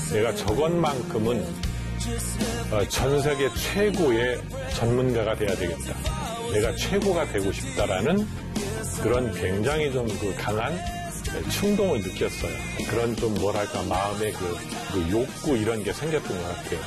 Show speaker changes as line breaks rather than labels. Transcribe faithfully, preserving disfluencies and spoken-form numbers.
내가 저것만큼은 전 세계 최고의 전문가가 돼야 되겠다. 내가 최고가 되고 싶다라는 그런 굉장히 좀 그 강한 충동을 느꼈어요. 그런 좀 뭐랄까 마음의 그, 그 욕구 이런 게 생겼던 것 같아요.